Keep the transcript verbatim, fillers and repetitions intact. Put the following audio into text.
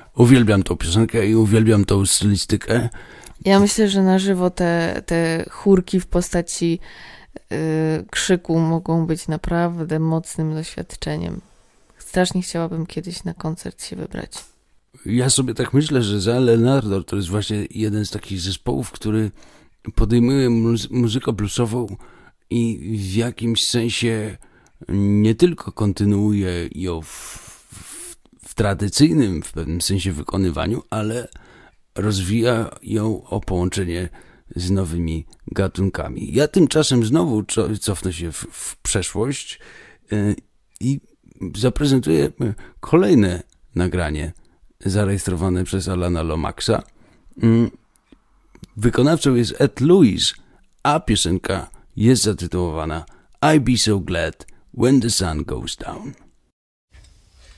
Uwielbiam tą piosenkę i uwielbiam tą stylistykę. Ja myślę, że na żywo te, te chórki w postaci yy, krzyku mogą być naprawdę mocnym doświadczeniem. Strasznie chciałabym kiedyś na koncert się wybrać. Ja sobie tak myślę, że Jean Leonardo to jest właśnie jeden z takich zespołów, który podejmuje muzy- muzykę bluesową i w jakimś sensie nie tylko kontynuuje ją w, w, w tradycyjnym w pewnym sensie wykonywaniu, ale rozwija ją o połączenie z nowymi gatunkami. Ja tymczasem znowu co, cofnę się w, w przeszłość yy, i zaprezentuję kolejne nagranie zarejestrowane przez Alana Lomaxa. Yy, wykonawcą jest Ed Lewis, a piosenka jest zatytułowana I Be So Glad When The Sun Goes Down.